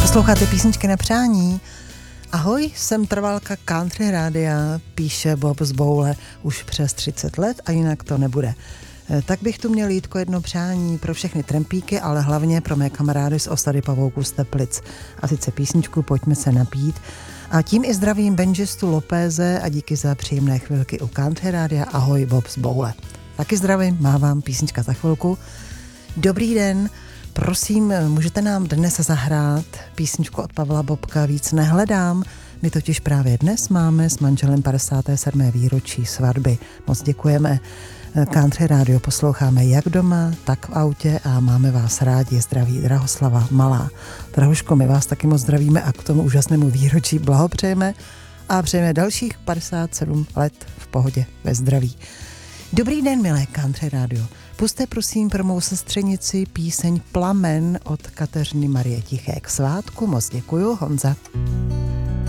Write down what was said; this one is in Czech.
Posloucháte písničky na přání. Ahoj, jsem trvalka country rádia, píše Bob z Boule už přes 30 let a jinak to nebude. Tak bych tu měl jítko jedno přání pro všechny trampíky, ale hlavně pro mé kamarády z osady Pavouku z Teplic. A sice písničku Pojďme se napít. A tím i zdravím benžistu Lopéze a díky za příjemné chvilky u country rádia. Ahoj, Bob z Boule. Taky zdravím, mávám, písnička za chvilku. Dobrý den. Prosím, můžete nám dnes zahrát písničku od Pavla Bobka Víc nehledám. My totiž právě dnes máme s manželem 57. výročí svatby. Moc děkujeme. Country rádio posloucháme jak doma, tak v autě a máme vás rádi. Zdraví Drahoslava Malá. Drahuško, my vás taky moc zdravíme a k tomu úžasnému výročí blahopřejeme a přejeme dalších 57 let v pohodě, ve zdraví. Dobrý den, milé Country rádio. Pusťte prosím pro mou sestřenici píseň Plamen od Kateřiny Marie Tiché k svátku. Moc děkuju, Honza.